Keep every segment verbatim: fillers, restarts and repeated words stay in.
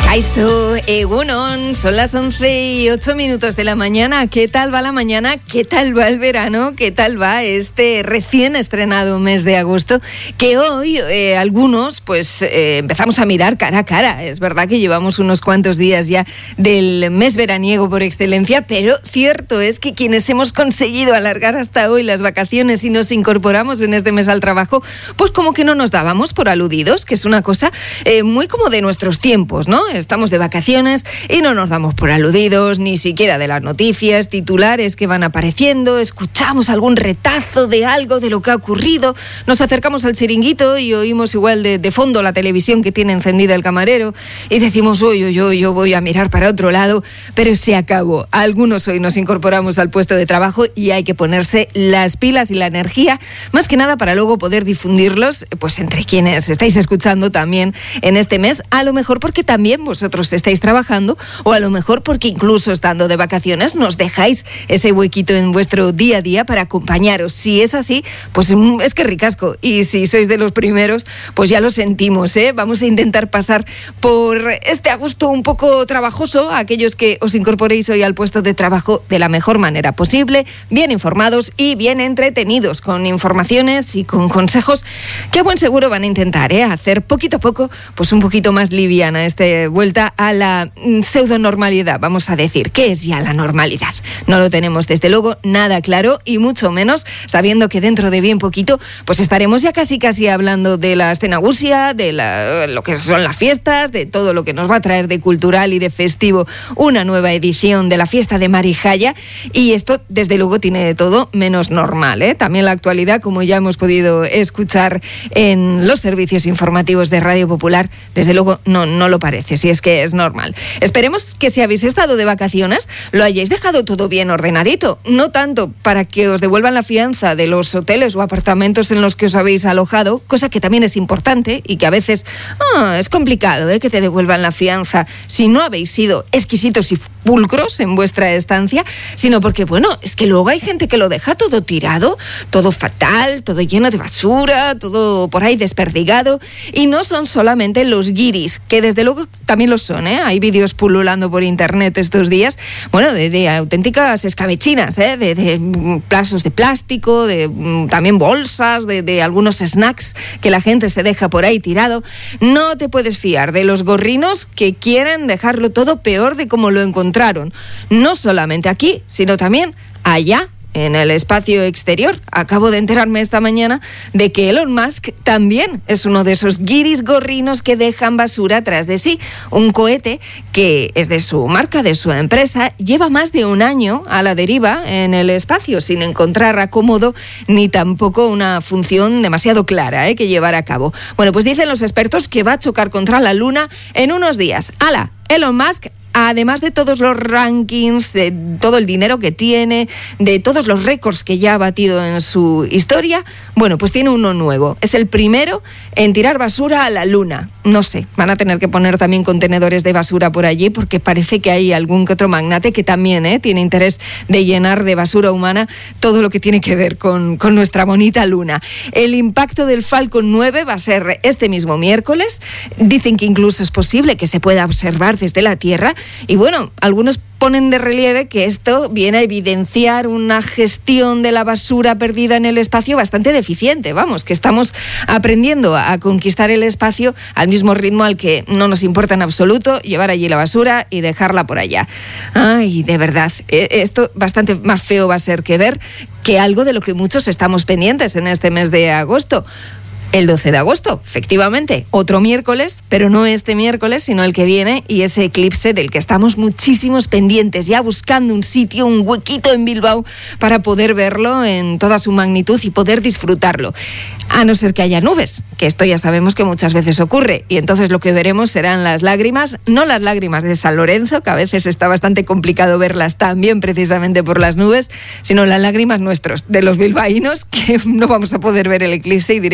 Kaixo, egunon, son las once y ocho minutos de la mañana. ¿Qué tal va la mañana? ¿Qué tal va el verano? ¿Qué tal va este recién estrenado mes de agosto? Que hoy eh, algunos pues eh, empezamos a mirar cara a cara. Es verdad que llevamos unos cuantos días ya del mes veraniego por excelencia, pero cierto es que quienes hemos conseguido alargar hasta hoy las vacaciones y nos incorporamos en este mes al trabajo, pues como que no nos dábamos por aludidos, que es una cosa eh, muy como de nuestros tiempos, ¿no? Estamos de vacaciones y no nos damos por aludidos, ni siquiera de las noticias, titulares que van apareciendo, escuchamos algún retazo de algo, de lo que ha ocurrido, nos acercamos al chiringuito y oímos igual de, de fondo la televisión que tiene encendida el camarero y decimos, uy, uy, uy, yo voy a mirar para otro lado, pero se acabó. Algunos hoy nos incorporamos al puesto de trabajo y hay que ponerse las pilas y la energía, más que nada para luego poder difundirlos, pues entre quienes estáis escuchando también en este mes, a lo mejor porque también vosotros estáis trabajando o a lo mejor porque incluso estando de vacaciones nos dejáis ese huequito en vuestro día a día para acompañaros. Si es así, pues es que ricasco. Y si sois de los primeros, pues ya lo sentimos, ¿eh? Vamos a intentar pasar por este agosto un poco trabajoso a aquellos que os incorporéis hoy al puesto de trabajo de la mejor manera posible, bien informados y bien entretenidos, con informaciones y con consejos que a buen seguro van a intentar, ¿eh? hacer poquito a poco pues un poquito más liviana este vuelta a la pseudonormalidad, vamos a decir. ¿Qué es ya la normalidad? No lo tenemos desde luego nada claro y mucho menos sabiendo que dentro de bien poquito pues estaremos ya casi casi hablando de la Astenagusia, de la, lo que son las fiestas, de todo lo que nos va a traer de cultural y de festivo una nueva edición de la fiesta de Marijaya, y esto desde luego tiene de todo menos normal, ¿eh? También la actualidad, como ya hemos podido escuchar en los servicios informativos de Radio Popular, desde luego no, no lo parece, si es que es normal. Esperemos que si habéis estado de vacaciones lo hayáis dejado todo bien ordenadito, no tanto para que os devuelvan la fianza de los hoteles o apartamentos en los que os habéis alojado, cosa que también es importante y que a veces ah, es complicado, ¿eh? que te devuelvan la fianza si no habéis sido exquisitos y pulcros en vuestra estancia, sino porque, bueno, es que luego hay gente que lo deja todo tirado, todo fatal, todo lleno de basura, todo por ahí desperdigado, y no son solamente los guiris, que desde luego también lo son, ¿eh? Hay vídeos pululando por internet estos días, bueno, de, de auténticas escabechinas, ¿eh? de, de plazos de plástico, de también bolsas, de, de algunos snacks que la gente se deja por ahí tirado. No te puedes fiar de los gorrinos que quieren dejarlo todo peor de como lo encontraron, no solamente aquí, sino también allá en el espacio exterior. Acabo de enterarme esta mañana de que Elon Musk también es uno de esos guiris gorrinos que dejan basura tras de sí. Un cohete que es de su marca, de su empresa, lleva más de un año a la deriva en el espacio sin encontrar acomodo ni tampoco una función demasiado clara ¿eh? que llevar a cabo. Bueno, pues dicen los expertos que va a chocar contra la Luna en unos días. ¡Hala! Elon Musk, además de todos los rankings, de todo el dinero que tiene, de todos los récords que ya ha batido en su historia, bueno, pues tiene uno nuevo. Es el primero en tirar basura a la Luna. No sé, van a tener que poner también contenedores de basura por allí porque parece que hay algún que otro magnate que también ¿eh? tiene interés de llenar de basura humana todo lo que tiene que ver con, con nuestra bonita Luna. El impacto del Falcon nueve va a ser este mismo miércoles. Dicen que incluso es posible que se pueda observar desde la Tierra. Y bueno, algunos ponen de relieve que esto viene a evidenciar una gestión de la basura perdida en el espacio bastante deficiente. Vamos, que estamos aprendiendo a conquistar el espacio al mismo ritmo al que no nos importa en absoluto llevar allí la basura y dejarla por allá. Ay, de verdad, esto bastante más feo va a ser que ver que algo de lo que muchos estamos pendientes en este mes de agosto. El doce de agosto, efectivamente, otro miércoles, pero no este miércoles, sino el que viene, y ese eclipse del que estamos muchísimos pendientes, ya buscando un sitio, un huequito en Bilbao para poder verlo en toda su magnitud y poder disfrutarlo. A no ser que haya nubes, que esto ya sabemos que muchas veces ocurre, y entonces lo que veremos serán las lágrimas, no las lágrimas de San Lorenzo, que a veces está bastante complicado verlas también precisamente por las nubes, sino las lágrimas nuestros, de los bilbaínos, que no vamos a poder ver el eclipse y diremos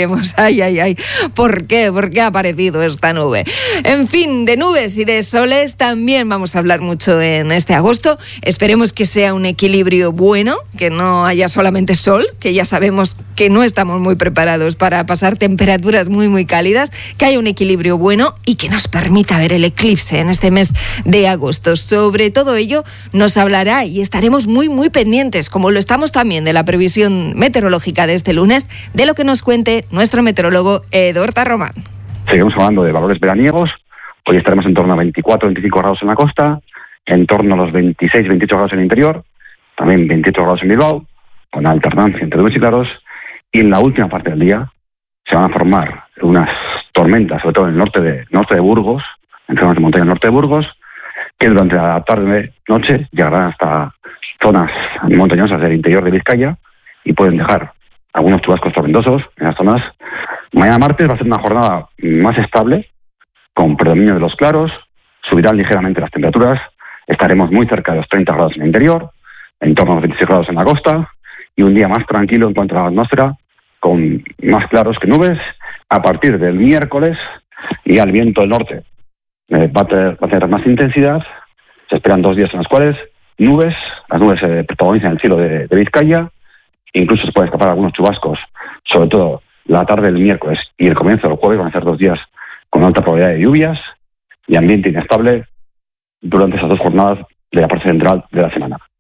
Ay, ay, ay. ¿Por qué? ¿Por qué ha aparecido esta nube? En fin, de nubes y de soles también vamos a hablar mucho en este agosto. Esperemos que sea un equilibrio bueno, que no haya solamente sol, que ya sabemos que no estamos muy preparados para pasar temperaturas muy, muy cálidas, que haya un equilibrio bueno y que nos permita ver el eclipse en este mes de agosto. Sobre todo ello nos hablará y estaremos muy, muy pendientes, como lo estamos también de la previsión meteorológica de este lunes, de lo que nos cuente nuestro meteorólogo Edorta Román. Seguimos hablando de valores veraniegos. Hoy estaremos en torno a veinticuatro a veinticinco grados en la costa, en torno a los veintiséis a veintiocho grados en el interior, también veintiocho grados en Bilbao, con alternancia entre nubes y claros, y en la última parte del día se van a formar unas tormentas, sobre todo en el norte de, norte de Burgos, en zonas de montaña norte de Burgos, que durante la tarde-noche llegarán hasta zonas montañosas del interior de Vizcaya y pueden dejar algunos chubascos tormentosos en las zonas. Mañana martes va a ser una jornada más estable, con predominio de los claros, subirán ligeramente las temperaturas, estaremos muy cerca de los treinta grados en el interior, en torno a los veintiséis grados en la costa, y un día más tranquilo en cuanto a la atmósfera, con más claros que nubes. A partir del miércoles, y al viento del norte eh, va, a tener, va a tener más intensidad. Se esperan dos días en los cuales nubes, las nubes se eh, protagonizan el cielo de, de Vizcaya, incluso se pueden escapar algunos chubascos, sobre todo la tarde del miércoles y el comienzo del jueves. Van a ser dos días con alta probabilidad de lluvias y ambiente inestable durante esas dos jornadas de la parte central de la semana.